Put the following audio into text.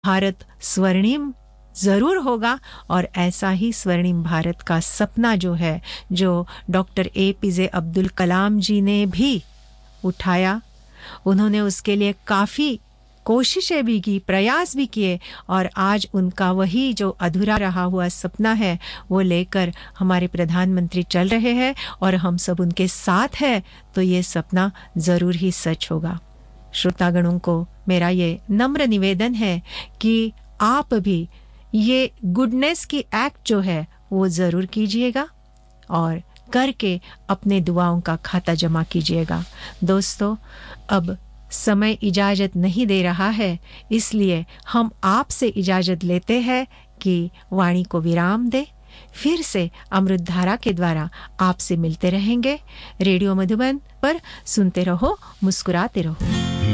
भारत स्वर्णिम ज़रूर होगा और ऐसा ही स्वर्णिम भारत का सपना जो है, जो डॉक्टर एपीजे अब्दुल कलाम जी ने भी उठाया, उन्होंने उसके लिए काफ़ी कोशिशें भी की, प्रयास भी किए और आज उनका वही जो अधूरा रहा हुआ सपना है वो लेकर हमारे प्रधानमंत्री चल रहे हैं और हम सब उनके साथ हैं, तो ये सपना ज़रूर ही सच होगा। श्रोतागणों को मेरा ये नम्र निवेदन है कि आप भी ये गुडनेस की एक्ट जो है वो ज़रूर कीजिएगा और करके अपने दुआओं का खाता जमा कीजिएगा। दोस्तों, अब समय इजाज़त नहीं दे रहा है, इसलिए हम आपसे इजाज़त लेते हैं कि वाणी को विराम दे। फिर से अमृत धारा के द्वारा आपसे मिलते रहेंगे। रेडियो मधुबन पर सुनते रहो, मुस्कुराते रहो।